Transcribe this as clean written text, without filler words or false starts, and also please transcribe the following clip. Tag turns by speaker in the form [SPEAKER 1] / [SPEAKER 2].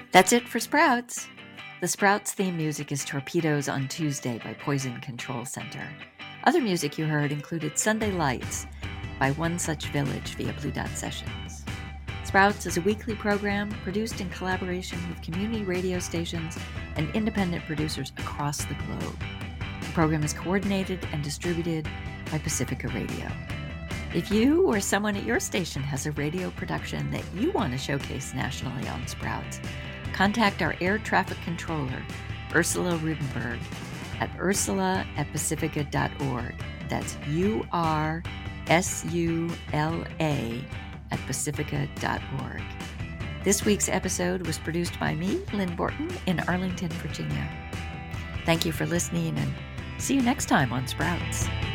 [SPEAKER 1] That's it for Sprouts. The Sprouts theme music is Torpedoes on Tuesday by Poison Control Center. Other music you heard included Sunday Lights by One Such Village via Blue Dot Sessions. Sprouts is a weekly program produced in collaboration with community radio stations and independent producers across the globe. The program is coordinated and distributed by Pacifica Radio. If you or someone at your station has a radio production that you want to showcase nationally on Sprouts, contact our air traffic controller, Ursula Rudenberg, at ursula@pacifica.org. That's URSULA at pacifica.org. This week's episode was produced by me, Lynn Borton, in Arlington, Virginia. Thank you for listening, and see you next time on Sprouts.